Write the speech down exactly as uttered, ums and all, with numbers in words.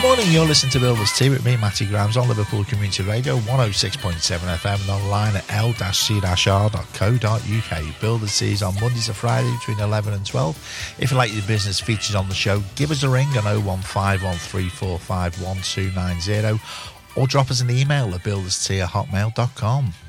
Morning, you're listening to Builders Tea with me, Matty Grimes, on Liverpool Community Radio, one oh six point seven F M, and online at l c r dot co dot u k. Builders Tea is on Mondays to Friday between eleven and twelve. If you like your business featured on the show, give us a ring on oh one five one three four five one two nine oh, or drop us an email at builderstea at hotmail dot com.